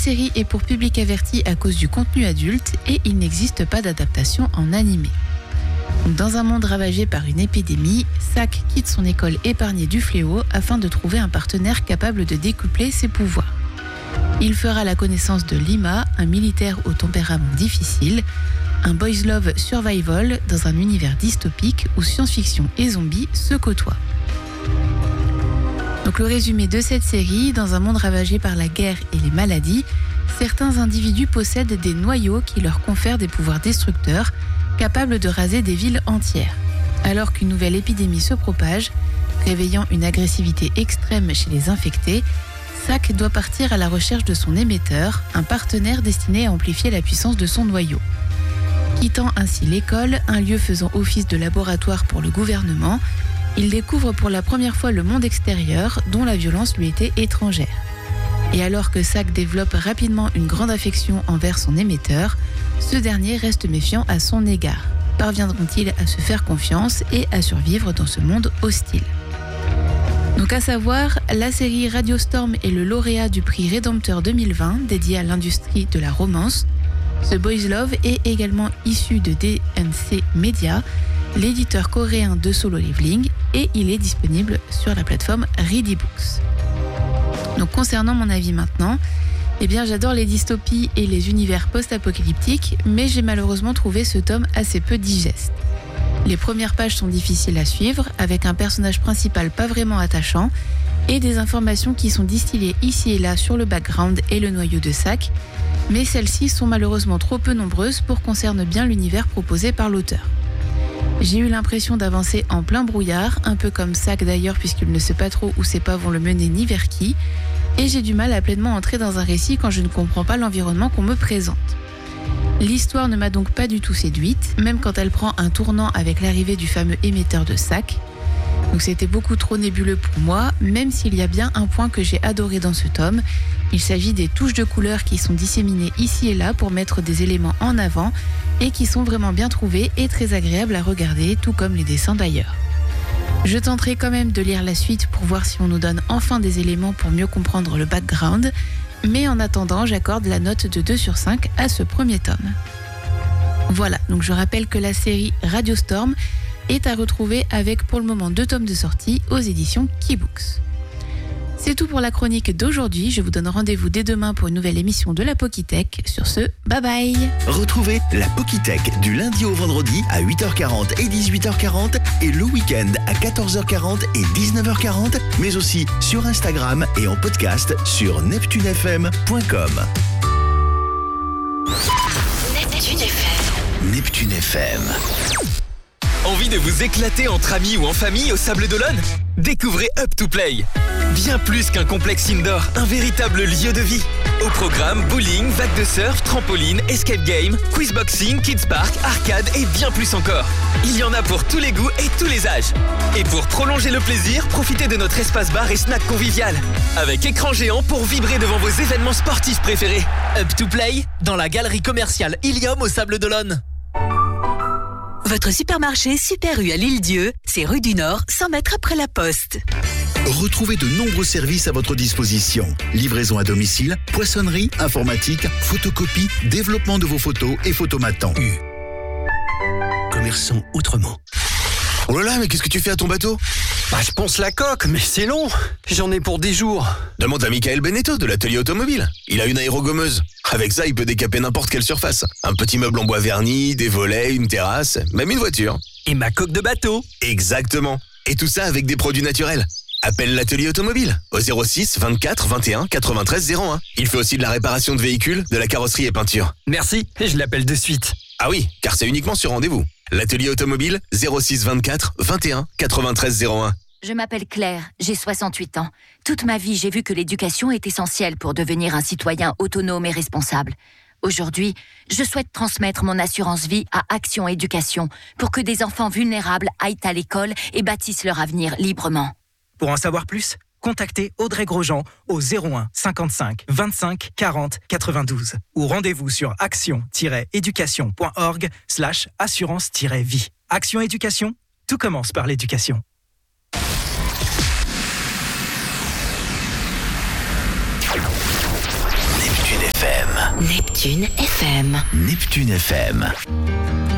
série est pour public averti à cause du contenu adulte et il n'existe pas d'adaptation en animé. Donc, dans un monde ravagé par une épidémie, Zack quitte son école épargnée du fléau afin de trouver un partenaire capable de décupler ses pouvoirs. Il fera la connaissance de Lima, un militaire au tempérament difficile, un boys love survival dans un univers dystopique où science-fiction et zombies se côtoient. Donc le résumé de cette série, dans un monde ravagé par la guerre et les maladies, certains individus possèdent des noyaux qui leur confèrent des pouvoirs destructeurs, capables de raser des villes entières. Alors qu'une nouvelle épidémie se propage, réveillant une agressivité extrême chez les infectés, Zack doit partir à la recherche de son émetteur, un partenaire destiné à amplifier la puissance de son noyau. Quittant ainsi l'école, un lieu faisant office de laboratoire pour le gouvernement, il découvre pour la première fois le monde extérieur dont la violence lui était étrangère. Et alors que Zack développe rapidement une grande affection envers son émetteur, ce dernier reste méfiant à son égard. Parviendront-ils à se faire confiance et à survivre dans ce monde hostile ? Donc à savoir, la série Radio Storm est le lauréat du prix Rédempteur 2020 dédié à l'industrie de la romance. The Boys Love est également issu de DMC Media, l'éditeur coréen de Solo Leveling, et il est disponible sur la plateforme Ready Books. Donc concernant mon avis maintenant, j'adore les dystopies et les univers post-apocalyptiques, mais j'ai malheureusement trouvé ce tome assez peu digeste. Les premières pages sont difficiles à suivre, avec un personnage principal pas vraiment attachant, et des informations qui sont distillées ici et là sur le background et le noyau de Zack, mais celles-ci sont malheureusement trop peu nombreuses pour concerner bien l'univers proposé par l'auteur. J'ai eu l'impression d'avancer en plein brouillard, un peu comme Zack d'ailleurs puisqu'il ne sait pas trop où ses pas vont le mener ni vers qui, et j'ai du mal à pleinement entrer dans un récit quand je ne comprends pas l'environnement qu'on me présente. L'histoire ne m'a donc pas du tout séduite, même quand elle prend un tournant avec l'arrivée du fameux émetteur de Zack. Donc c'était beaucoup trop nébuleux pour moi, même s'il y a bien un point que j'ai adoré dans ce tome. Il s'agit des touches de couleurs qui sont disséminées ici et là pour mettre des éléments en avant et qui sont vraiment bien trouvés et très agréables à regarder, tout comme les dessins d'ailleurs. Je tenterai quand même de lire la suite pour voir si on nous donne enfin des éléments pour mieux comprendre le background, mais en attendant, j'accorde la note de 2 sur 5 à ce premier tome. Voilà, donc je rappelle que la série Radio Storm est à retrouver avec pour le moment 2 tomes de sortie aux éditions Keybooks. C'est tout pour la chronique d'aujourd'hui. Je vous donne rendez-vous dès demain pour une nouvelle émission de la Pokitech. Sur ce, bye bye. Retrouvez la Pokitech du lundi au vendredi à 8h40 et 18h40 et le week-end à 14h40 et 19h40, mais aussi sur Instagram et en podcast sur neptunefm.com. Neptune FM. Neptune FM. Envie de vous éclater entre amis ou en famille au Sable d'Olonne ? Découvrez Up to Play. Bien plus qu'un complexe indoor, un véritable lieu de vie. Au programme, bowling, vague de surf, trampoline, escape game, quizboxing, kids park, arcade et bien plus encore. Il y en a pour tous les goûts et tous les âges. Et pour prolonger le plaisir, profitez de notre espace bar et snack convivial. Avec écran géant pour vibrer devant vos événements sportifs préférés. Up to Play, dans la galerie commerciale Ilium au Sable d'Olonne. Votre supermarché Super U à l'Île-Dieu, c'est rue du Nord, 100 mètres après la Poste. Retrouvez de nombreux services à votre disposition. Livraison à domicile, poissonnerie, informatique, photocopie, développement de vos photos et photomatants. Commerçant autrement. Oh là là, mais qu'est-ce que tu fais à ton bateau ? Je ponce la coque, mais c'est long. J'en ai pour des jours. Demande à Michael Beneteau de l'atelier automobile. Il a une aérogommeuse. Avec ça, il peut décaper n'importe quelle surface. Un petit meuble en bois verni, des volets, une terrasse, même une voiture. Et ma coque de bateau. Exactement. Et tout ça avec des produits naturels. Appelle l'atelier automobile au 06 24 21 93 01. Il fait aussi de la réparation de véhicules, de la carrosserie et peinture. Merci, je l'appelle de suite. Ah oui, car c'est uniquement sur rendez-vous. L'atelier automobile 06 24 21 93 01. Je m'appelle Claire, j'ai 68 ans. Toute ma vie, j'ai vu que l'éducation est essentielle pour devenir un citoyen autonome et responsable. Aujourd'hui, je souhaite transmettre mon assurance vie à Action Éducation pour que des enfants vulnérables aillent à l'école et bâtissent leur avenir librement. Pour en savoir plus, contactez Audrey Grosjean au 01 55 25 40 92 ou rendez-vous sur action-éducation.org/assurance-vie. Action Éducation, tout commence par l'éducation. Neptune FM. FM. Neptune FM. Neptune FM.